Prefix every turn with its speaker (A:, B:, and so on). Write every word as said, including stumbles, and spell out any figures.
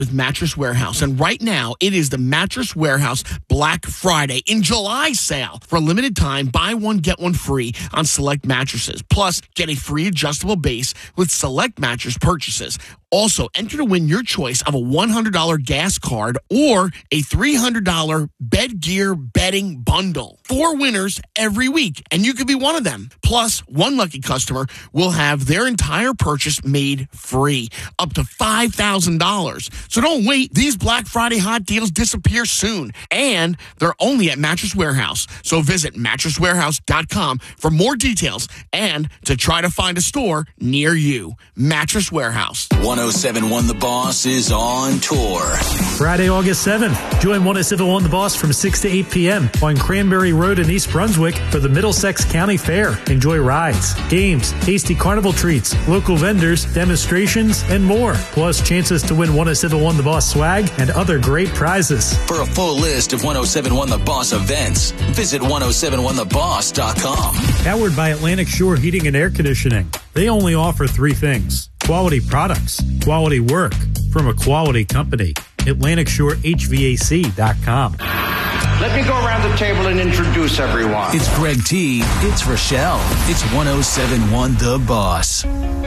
A: with Mattress Warehouse. And right now, it is the Mattress Warehouse Black Friday in July sale. For a limited time, buy one, get one free on select mattresses. Plus, get a free adjustable base with select mattress purchases. Also, enter to win your choice of a one hundred dollars gas card or a three hundred dollars bed gear bedding bundle. Four winners every week, and you could be one of them. Plus, one lucky customer will have their entire purchase made free, up to five thousand dollars. So don't wait. These Black Friday hot deals disappear soon, and they're only at Mattress Warehouse. So visit mattress warehouse dot com for more details and to try to find a store near you. Mattress Warehouse.
B: one oh seven point one The Boss is on tour.
C: Friday, August seventh. Join one oh seven point one The Boss from six to eight p.m. on Cranberry Road in East Brunswick for the Middlesex County Fair. Enjoy rides, games, tasty carnival treats, local vendors, demonstrations, and more. Plus chances to win one oh seven point one The Boss swag and other great prizes.
B: For a full list of one oh seven point one The Boss events, visit one oh seven one the boss dot com.
C: Powered by Atlantic Shore Heating and Air Conditioning. They only offer three things: quality products, quality work from a quality company. Atlantic Shore H V A C dot com.
D: Let me go around the table and introduce everyone.
B: It's Greg T. It's Rochelle. It's one oh seven point one The Boss.